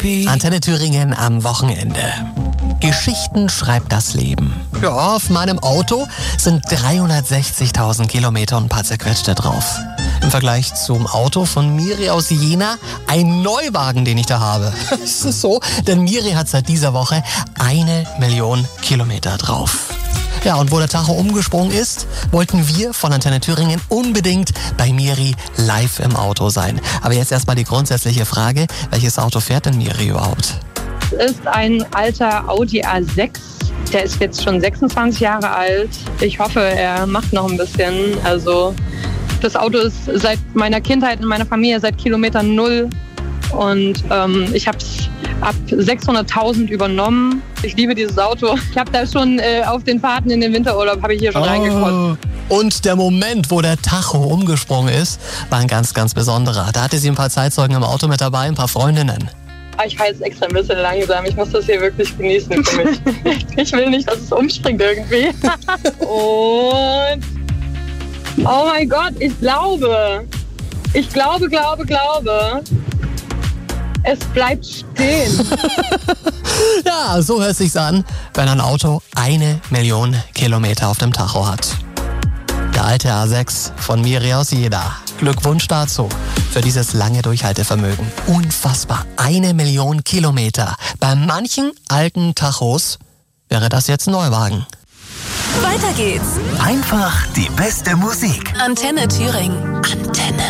Antenne Thüringen am Wochenende. Geschichten schreibt das Leben. Ja, auf meinem Auto sind 360.000 Kilometer und ein paar zerquetschte drauf. Im Vergleich zum Auto von Miri aus Jena ein Neuwagen, den ich da habe. Das ist so, denn Miri hat seit dieser Woche 1 Million Kilometer drauf. Ja, und wo der Tacho umgesprungen ist, wollten wir von Antenne Thüringen unbedingt bei Miri live im Auto sein. Aber jetzt erstmal die grundsätzliche Frage, welches Auto fährt denn Miri überhaupt? Es ist ein alter Audi A6. Der ist jetzt schon 26 Jahre alt. Ich hoffe, er macht noch ein bisschen. Also das Auto ist seit meiner Kindheit in meiner Familie seit Kilometer 0. Und ich habe es ab 600.000 übernommen. Ich liebe dieses Auto. Ich habe da schon auf den Fahrten in den Winterurlaub habe ich hier schon reingekotzt. Und der Moment, wo der Tacho umgesprungen ist, war ein ganz, ganz besonderer. Da hatte sie ein paar Zeitzeugen im Auto mit dabei, ein paar Freundinnen. Ich halte es extra ein bisschen langsam. Ich muss das hier wirklich genießen für mich. Ich will nicht, dass es umspringt irgendwie. Und oh mein Gott, ich glaube. Es bleibt stehen. Ja, so hört es sich an, wenn ein Auto 1 Million Kilometer auf dem Tacho hat. Der alte A6 von Miri aus Jena. Glückwunsch dazu für dieses lange Durchhaltevermögen. Unfassbar, 1 Million Kilometer. Bei manchen alten Tachos wäre das jetzt ein Neuwagen. Weiter geht's. Einfach die beste Musik. Antenne Thüringen. Antenne.